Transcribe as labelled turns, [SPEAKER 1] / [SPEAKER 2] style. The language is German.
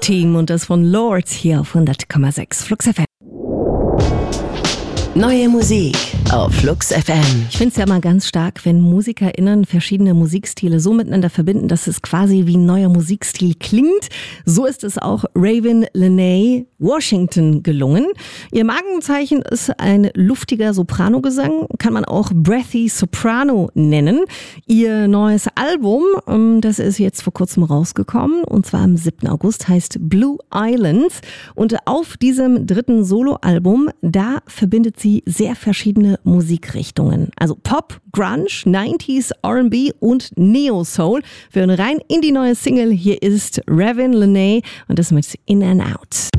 [SPEAKER 1] Team und das von Lord hier auf 100,6 Flux FM.
[SPEAKER 2] Neue Musik auf Flux FM.
[SPEAKER 1] Ich finde es ja mal ganz stark, wenn MusikerInnen verschiedene Musikstile so miteinander verbinden, dass es quasi wie ein neuer Musikstil klingt. So ist es auch Raven Lenae Washington gelungen. Ihr Markenzeichen ist ein luftiger Sopranogesang, kann man auch Breathy Soprano nennen. Ihr neues Album, das ist jetzt vor kurzem rausgekommen, und zwar am 7. August, heißt Blue Islands. Und auf diesem dritten Soloalbum, da verbindet sie sehr verschiedene Musikrichtungen. Also Pop, Grunge, 90s, R&B und Neo-Soul. Wir hören rein in die neue Single. Hier ist Raven Lenae und das mit In and Out.